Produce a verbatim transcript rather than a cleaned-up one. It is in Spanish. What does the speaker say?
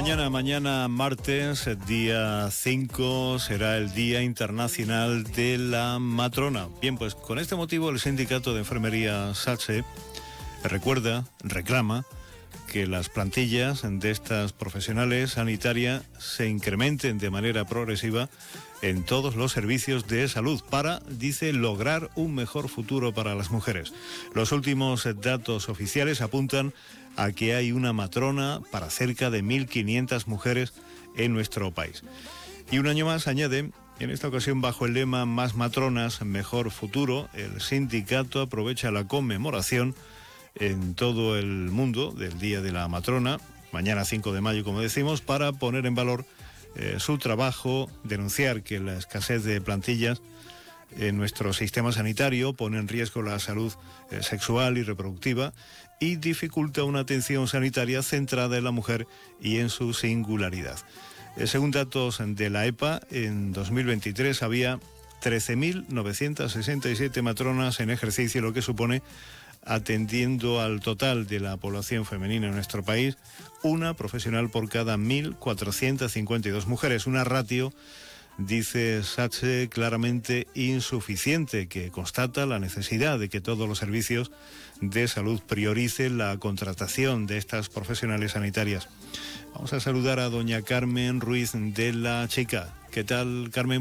Mañana, mañana martes, día cinco, será el Día Internacional de la Matrona. Bien, pues con este motivo el Sindicato de Enfermería SATSE recuerda, reclama que las plantillas de estas profesionales sanitarias se incrementen de manera progresiva en todos los servicios de salud para, dice, lograr un mejor futuro para las mujeres. Los últimos datos oficiales apuntan a que hay una matrona para cerca de mil quinientas mujeres en nuestro país. Y un año más, añade, en esta ocasión bajo el lema Más matronas, mejor futuro, el sindicato aprovecha la conmemoración en todo el mundo del Día de la Matrona, mañana cinco de mayo, como decimos, para poner en valor eh, su trabajo, denunciar que la escasez de plantillas en nuestro sistema sanitario pone en riesgo la salud eh, sexual y reproductiva y dificulta una atención sanitaria centrada en la mujer y en su singularidad. Eh, según datos de la EPA, en dos mil veintitrés había trece mil novecientas sesenta y siete matronas en ejercicio, lo que supone, atendiendo al total de la población femenina en nuestro país, una profesional por cada mil cuatrocientas cincuenta y dos mujeres, una ratio, dice SATSE, claramente insuficiente, que constata la necesidad de que todos los servicios de salud prioricen la contratación de estas profesionales sanitarias. Vamos a saludar a doña Carmen Ruiz de la Chica. ¿Qué tal, Carmen?